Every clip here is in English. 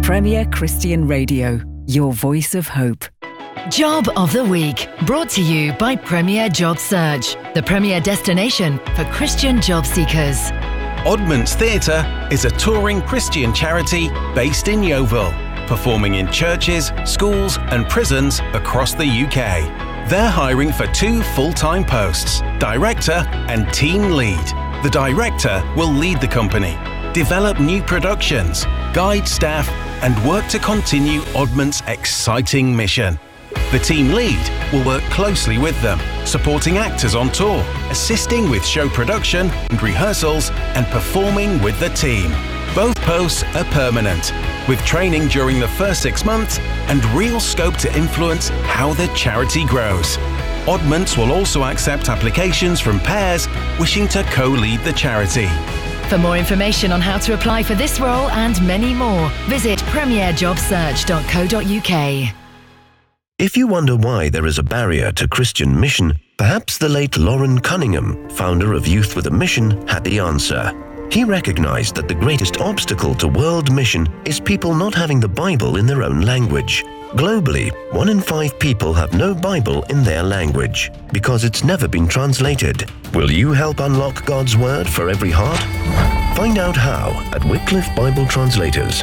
Premier Christian Radio, your voice of hope. Job of the Week, brought to you by Premier Job Search, the premier destination for Christian job seekers. Oddments Theatre is a touring Christian charity based in Yeovil, performing in churches, schools and prisons across the UK. They're hiring for 2 full-time posts, director and team lead. The director will lead the company, develop new productions, guide staff and work to continue Oddments' exciting mission. The team lead will work closely with them, supporting actors on tour, assisting with show production and rehearsals, and performing with the team. Both posts are permanent, with training during the first 6 months and real scope to influence how the charity grows. Oddments will also accept applications from pairs wishing to co-lead the charity. For more information on how to apply for this role and many more, visit premierjobsearch.co.uk. If you wonder why there is a barrier to Christian mission, perhaps the late Lauren Cunningham, founder of Youth with a Mission, had the answer. He recognized that the greatest obstacle to world mission is people not having the Bible in their own language. Globally, 1 in 5 people have no Bible in their language because it's never been translated. Will you help unlock God's Word for every heart? Find out how at Wycliffe Bible Translators,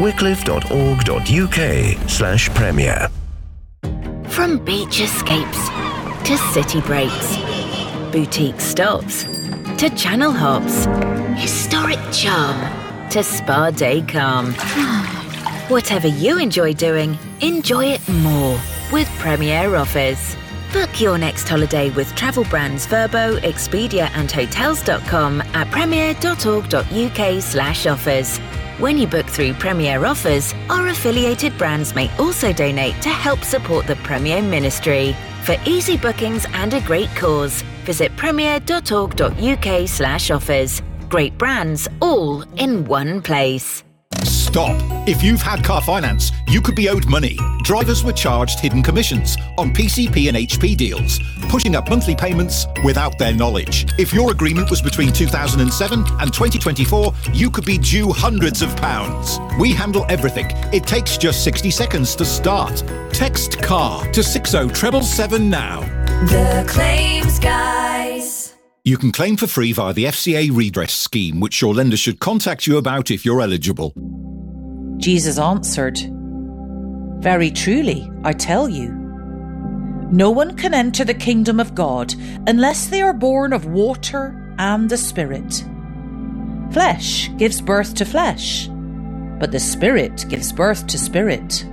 wycliffe.org.uk/premier. From beach escapes to city breaks, boutique stops to channel hops, historic charm to spa day calm. Whatever you enjoy doing, enjoy it more with Premier Offers. Book your next holiday with travel brands Vrbo, Expedia and Hotels.com at premier.org.uk/offers. When you book through Premier Offers, our affiliated brands may also donate to help support the Premier Ministry. For easy bookings and a great cause, visit premier.org.uk/offers. Great brands, all in one place. Stop. If you've had car finance, you could be owed money. Drivers were charged hidden commissions on PCP and HP deals, pushing up monthly payments without their knowledge. If your agreement was between 2007 and 2024, you could be due hundreds of pounds. We handle everything. It takes just 60 seconds to start. Text CAR to 60777 now. The Claims Guys. You can claim for free via the FCA redress scheme, which your lender should contact you about if you're eligible. Jesus answered, "Very truly, I tell you, no one can enter the kingdom of God unless they are born of water and the Spirit. Flesh gives birth to flesh, but the Spirit gives birth to spirit."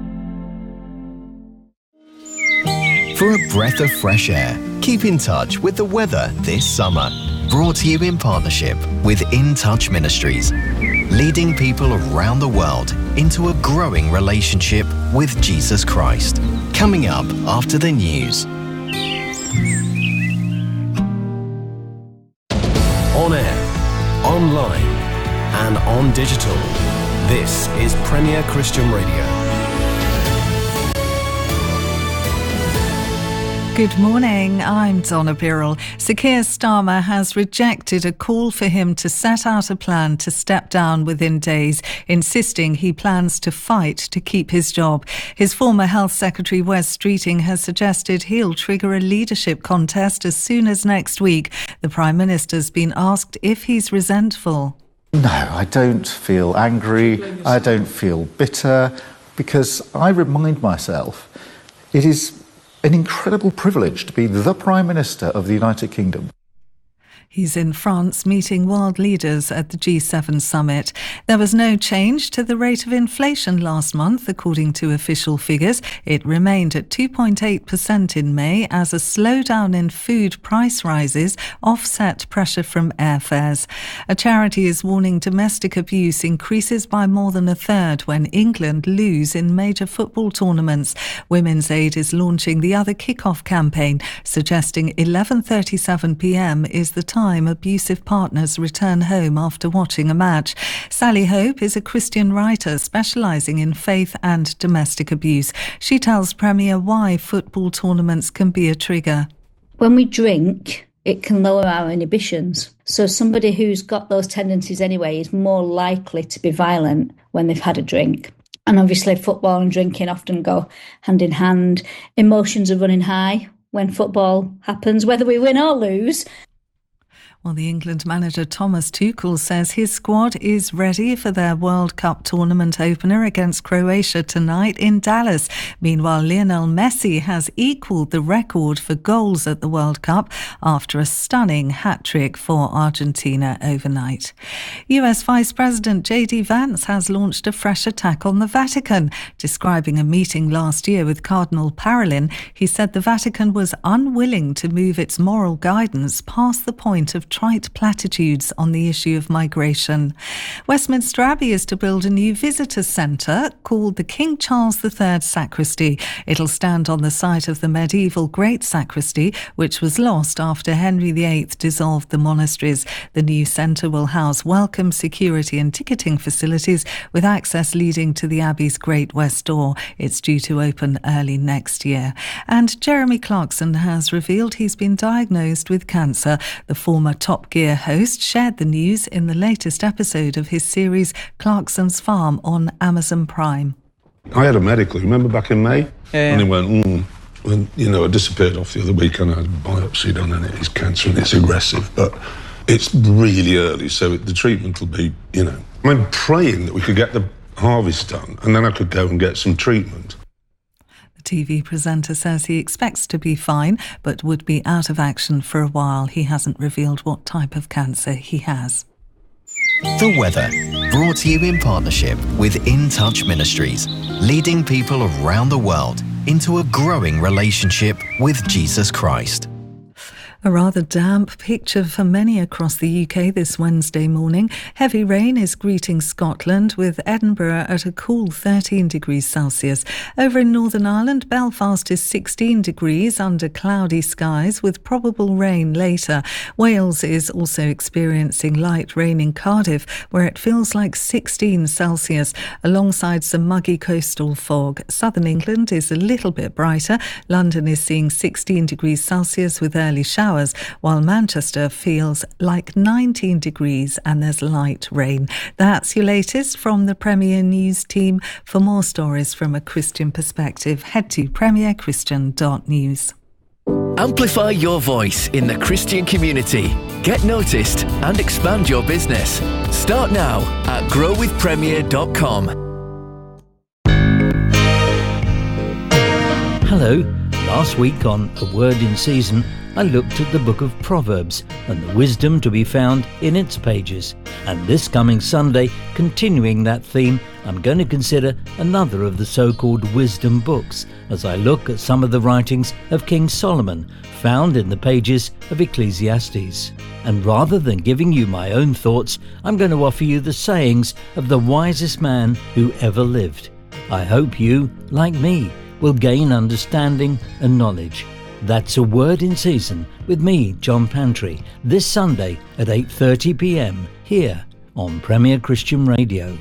For a breath of fresh air, keep in touch with the weather this summer. Brought to you in partnership with In Touch Ministries, leading people around the world into a growing relationship with Jesus Christ. Coming up after the news. On air, online and on digital. This is Premier Christian Radio. Good morning, I'm Donna Birrell. Sir Keir Starmer has rejected a call for him to set out a plan to step down within days, insisting he plans to fight to keep his job. His former Health Secretary Wes Streeting has suggested he'll trigger a leadership contest as soon as next week. The Prime Minister's been asked if he's resentful. No, I don't feel angry, I don't feel bitter, because I remind myself it is an incredible privilege to be the Prime Minister of the United Kingdom. He's in France meeting world leaders at the G7 summit. There was no change to the rate of inflation last month, according to official figures. It remained at 2.8% in May as a slowdown in food price rises offset pressure from airfares. A charity is warning domestic abuse increases by more than a third when England lose in major football tournaments. Women's Aid is launching the Other Kickoff campaign, suggesting 11:37pm is the time abusive partners return home after watching a match. Sally Hope is a Christian writer specialising in faith and domestic abuse. She tells Premier why football tournaments can be a trigger. When we drink, it can lower our inhibitions. So somebody who's got those tendencies anyway is more likely to be violent when they've had a drink. And obviously football and drinking often go hand in hand. Emotions are running high when football happens, whether we win or lose. Well, the England manager Thomas Tuchel says his squad is ready for their World Cup tournament opener against Croatia tonight in Dallas. Meanwhile, Lionel Messi has equalled the record for goals at the World Cup after a stunning hat-trick for Argentina overnight. US Vice President J.D. Vance has launched a fresh attack on the Vatican. Describing a meeting last year with Cardinal Parolin, he said the Vatican was unwilling to move its moral guidance past the point of trite platitudes on the issue of migration. Westminster Abbey is to build a new visitor centre called the King Charles III Sacristy. It'll stand on the site of the medieval Great Sacristy, which was lost after Henry VIII dissolved the monasteries. The new centre will house welcome, security and ticketing facilities with access leading to the Abbey's Great West Door. It's due to open early next year. And Jeremy Clarkson has revealed he's been diagnosed with cancer. The former Top Gear host shared the news in the latest episode of his series Clarkson's Farm on Amazon Prime. I had a medical, remember back in May? Yeah. And he went, and, I disappeared off the other week and I had a biopsy done and it is cancer and it's aggressive, but it's really early, so the treatment will be, I'm praying that we could get the harvest done and then I could go and get some treatment. The TV presenter says he expects to be fine, but would be out of action for a while. He hasn't revealed what type of cancer he has. The weather, brought to you in partnership with In Touch Ministries, leading people around the world into a growing relationship with Jesus Christ. A rather damp picture for many across the UK this Wednesday morning. Heavy rain is greeting Scotland, with Edinburgh at a cool 13 degrees Celsius. Over in Northern Ireland, Belfast is 16 degrees under cloudy skies with probable rain later. Wales is also experiencing light rain in Cardiff, where it feels like 16 Celsius, alongside some muggy coastal fog. Southern England is a little bit brighter. London is seeing 16 degrees Celsius with early showers, while Manchester feels like 19 degrees and there's light rain. That's your latest from the Premier News team. For more stories from a Christian perspective, head to premierchristian.news. Amplify your voice in the Christian community. Get noticed and expand your business. Start now at growwithpremier.com. Hello. Last week on A Word in Season, I looked at the book of Proverbs and the wisdom to be found in its pages. And this coming Sunday, continuing that theme, I'm going to consider another of the so-called wisdom books as I look at some of the writings of King Solomon found in the pages of Ecclesiastes. And rather than giving you my own thoughts, I'm going to offer you the sayings of the wisest man who ever lived. I hope you, like me, will gain understanding and knowledge. That's A Word in Season with me, John Pantry, this Sunday at 8:30 p.m. here on Premier Christian Radio.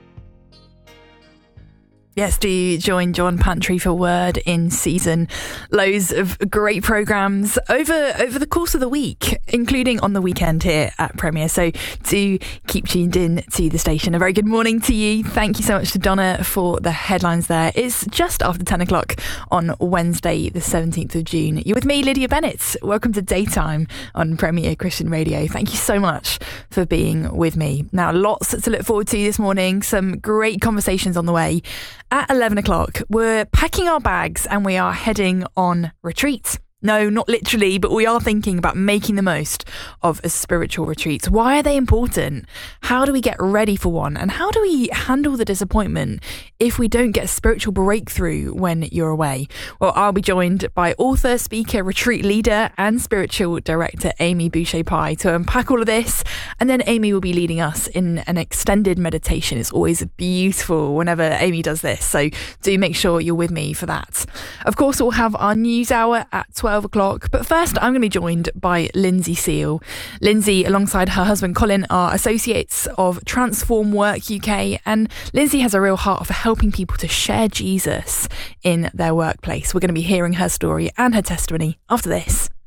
Yes, do join John Pantry for Word in Season. Loads of great programmes over the course of the week, including on the weekend here at Premier. So do keep tuned in to the station. A very good morning to you. Thank you so much to Donna for the headlines there. It's just after 10 o'clock on Wednesday, the 17th of June. You're with me, Lydia Bennett. Welcome to Daytime on Premier Christian Radio. Thank you so much for being with me. Now, lots to look forward to this morning. Some great conversations on the way. At 11 o'clock, we're packing our bags and we are heading on retreat. No, not literally, but we are thinking about making the most of a spiritual retreat. Why are they important? How do we get ready for one? And how do we handle the disappointment if we don't get a spiritual breakthrough when you're away? Well, I'll be joined by author, speaker, retreat leader and spiritual director Amy Boucher-Pye to unpack all of this. And then Amy will be leading us in an extended meditation. It's always beautiful whenever Amy does this. So do make sure you're with me for that. Of course, we'll have our news hour at 12 o'clock. But first, I'm going to be joined by Lindsay Seal. Lindsay, alongside her husband Colin, are associates of Transform Work UK. And Lindsay has a real heart for helping people to share Jesus in their workplace. We're going to be hearing her story and her testimony after this.